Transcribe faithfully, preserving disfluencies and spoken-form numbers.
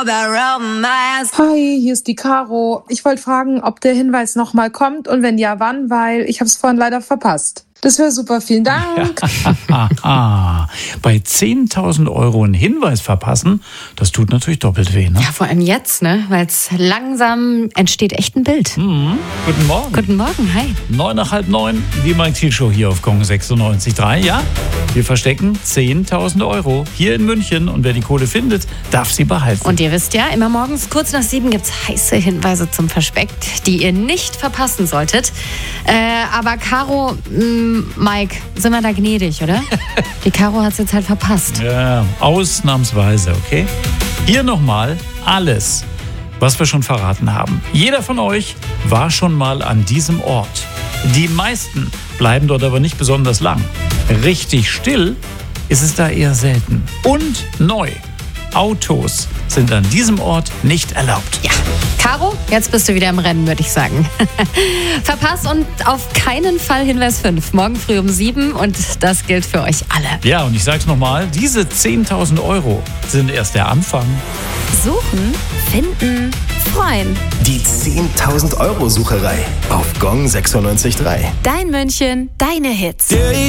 Hi, hier ist die Caro. Ich wollte fragen, ob der Hinweis nochmal kommt und wenn ja, wann, weil ich habe es vorhin leider verpasst. Das wäre super, vielen Dank. Ja. Bei zehntausend Euro einen Hinweis verpassen, das tut natürlich doppelt weh, ne? Ja, vor allem jetzt, ne? Weil es langsam entsteht echt ein Bild. Mhm. Guten Morgen. Guten Morgen, hi. Neun nach halb neun, die Mike Thiel Show hier auf Gong sechsundneunzig Komma drei. Ja, wir verstecken zehntausend Euro hier in München und wer die Kohle findet, darf sie behalten. Und ihr wisst ja, immer morgens kurz nach sieben gibt's heiße Hinweise zum Versteck, die ihr nicht verpassen solltet. Äh, aber Caro, mh, Mike, sind wir da gnädig, oder? Die Caro hat's jetzt halt verpasst. Ja, ausnahmsweise, okay? Hier nochmal alles, was wir schon verraten haben. Jeder von euch war schon mal an diesem Ort. Die meisten bleiben dort aber nicht besonders lang. Richtig still ist es da eher selten. Und neu. Autos sind an diesem Ort nicht erlaubt. Ja, Caro, jetzt bist du wieder im Rennen, würde ich sagen. Verpasst und auf keinen Fall Hinweis fünf. Morgen früh um sieben und das gilt für euch alle. Ja, und ich sag's nochmal, diese zehntausend Euro sind erst der Anfang. Suchen, finden, freuen. Die zehntausend Euro Sucherei auf Gong sechsundneunzig Komma drei. Dein München, deine Hits.